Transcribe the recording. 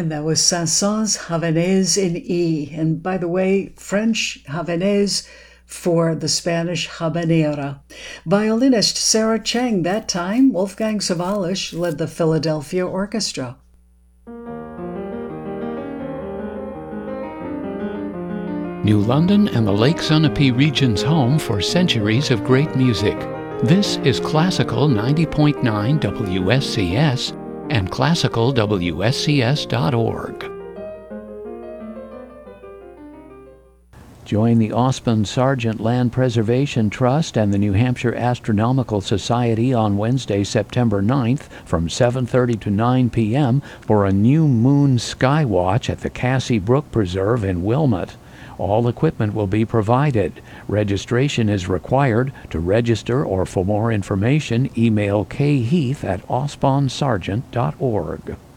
And that was Saint-Saëns Havanaise in E. And by the way, French Havanaise for the Spanish habanera. Violinist Sarah Cheng, that time, Wolfgang Sawallisch led the Philadelphia Orchestra. New London and the Lake Sunapee region's home for centuries of great music. This is Classical 90.9 WSCS and classicalwscs.org. Join the Osmond Sargent Land Preservation Trust and the New Hampshire Astronomical Society on Wednesday, September 9th from 7:30 to 9 p.m. for a new moon sky watch at the Cassie Brook Preserve in Wilmot. All equipment will be provided. Registration is required. To register or for more information, email kheath@osmondsargent.org.